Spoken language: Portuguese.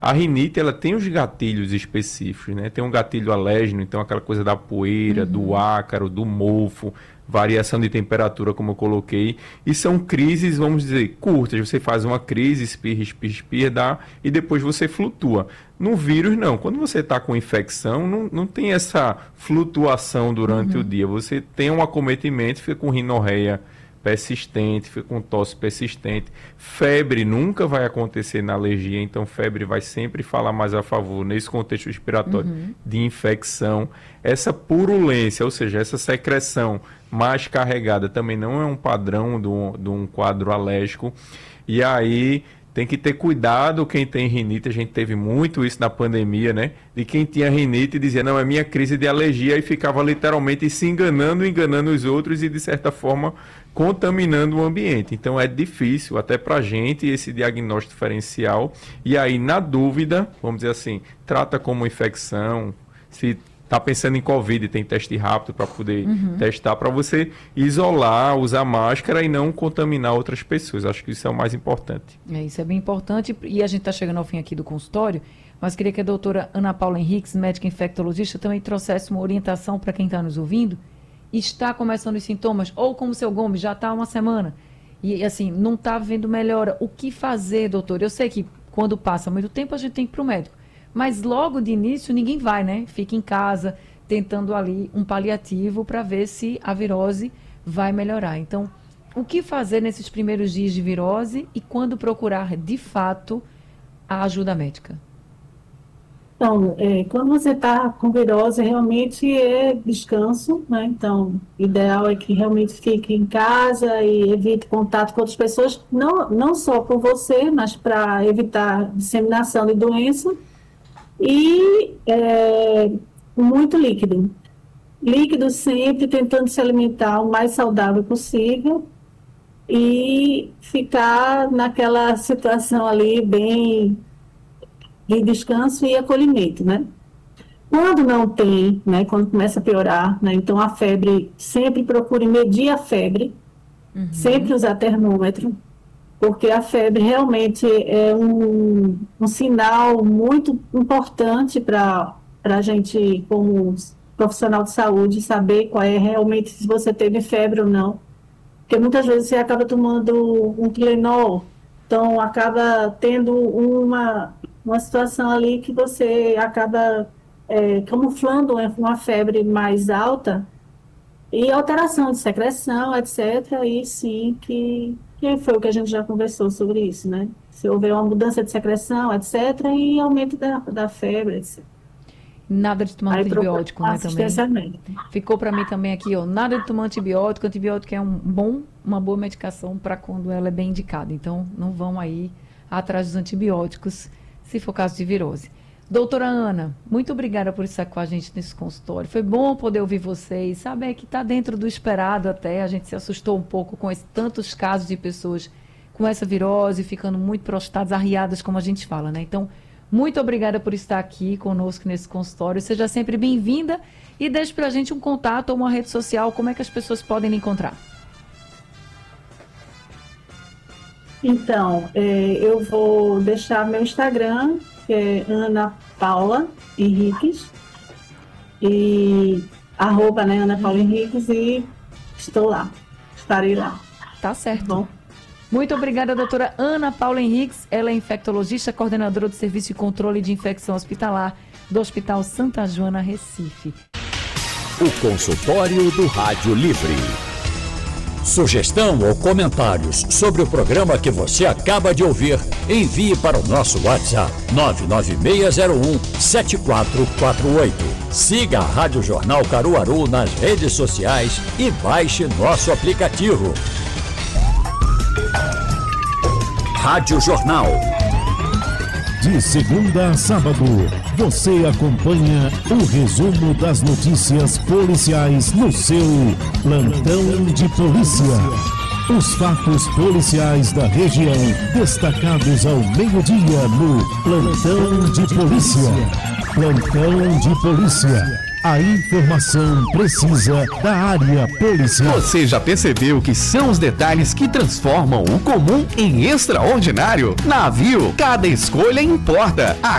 A rinite, ela tem os gatilhos específicos, né? Tem um gatilho alérgeno, então aquela coisa da poeira, do ácaro, do mofo, variação de temperatura, como eu coloquei. E são crises, vamos dizer, curtas. Você faz uma crise, espirra, espirra, espirra, dá, e depois você flutua. No vírus, não. Quando você está com infecção, não tem essa flutuação durante o dia. Você tem um acometimento, fica com rinorreia persistente, fica com tosse persistente. Febre nunca vai acontecer na alergia, então febre vai sempre falar mais a favor nesse contexto respiratório de infecção. Essa purulência, ou seja, essa secreção mais carregada também não é um padrão de um quadro alérgico. E aí tem que ter cuidado quem tem rinite. A gente teve muito isso na pandemia, né? De quem tinha rinite e dizia, não, é minha crise de alergia, e ficava literalmente se enganando os outros e, de certa forma, contaminando o ambiente. Então é difícil até para a gente esse diagnóstico diferencial. E aí, na dúvida, vamos dizer assim, trata como infecção. Se está pensando em Covid, tem teste rápido para poder testar, para você isolar, usar máscara e não contaminar outras pessoas. Acho que isso é o mais importante. Isso é bem importante. E a gente está chegando ao fim aqui do consultório, mas queria que a doutora Ana Paula Henriques, médica infectologista, também trouxesse uma orientação para quem está nos ouvindo. Está começando os sintomas, ou como o seu Gomes, já está há uma semana, e assim, não está vendo melhora. O que fazer, doutor? Eu sei que quando passa muito tempo a gente tem que ir para o médico, mas logo de início ninguém vai, né? Fica em casa, tentando ali um paliativo para ver se a virose vai melhorar. Então, o que fazer nesses primeiros dias de virose e quando procurar, de fato, a ajuda médica? Então, quando você está com virose, realmente é descanso, né? Então, o ideal é que realmente fique em casa e evite contato com outras pessoas, não só com você, mas para evitar disseminação de doença. E muito líquido. Líquido sempre, tentando se alimentar o mais saudável possível e ficar naquela situação ali bem de descanso e acolhimento, né? Quando não tem, né, quando começa a piorar, né, então a febre, sempre procure medir a febre, sempre usar termômetro, porque a febre realmente é um sinal muito importante para a gente, como profissional de saúde, saber qual é realmente, se você teve febre ou não. Porque muitas vezes você acaba tomando um Tylenol, então acaba tendo uma situação ali que você acaba camuflando uma febre mais alta e alteração de secreção, etc. E sim, que foi o que a gente já conversou sobre isso, né? Se houver uma mudança de secreção, etc. E aumento da febre, etc. Nada de tomar antibiótico, né, também. Ficou para mim também aqui, ó, nada de tomar antibiótico. Antibiótico é uma boa medicação para quando ela é bem indicada. Então, não vão aí atrás dos antibióticos, se for caso de virose. Doutora Ana, muito obrigada por estar com a gente nesse consultório. Foi bom poder ouvir vocês, saber que está dentro do esperado até. A gente se assustou um pouco com tantos casos de pessoas com essa virose, ficando muito prostradas, arriadas, como a gente fala, né? Então, muito obrigada por estar aqui conosco nesse consultório. Seja sempre bem-vinda e deixe para a gente um contato ou uma rede social, como é que as pessoas podem lhe encontrar. Então, eu vou deixar meu Instagram, que é Ana Paula Henriques, e @ né, Ana Paula Henriques, e estarei lá. Tá certo. Bom. Muito obrigada, doutora Ana Paula Henriques. Ela é infectologista, coordenadora do Serviço de Controle de Infecção Hospitalar do Hospital Santa Joana, Recife. O consultório do Rádio Livre. Sugestão ou comentários sobre o programa que você acaba de ouvir, envie para o nosso WhatsApp 99601-7448. Siga a Rádio Jornal Caruaru nas redes sociais e baixe nosso aplicativo. Rádio Jornal. De segunda a sábado, você acompanha o resumo das notícias policiais no seu Plantão de Polícia. Os fatos policiais da região, destacados ao meio-dia no Plantão de Polícia. Plantão de Polícia. A informação precisa da área policial. Você já percebeu que são os detalhes que transformam o comum em extraordinário? Na Viu, cada escolha importa.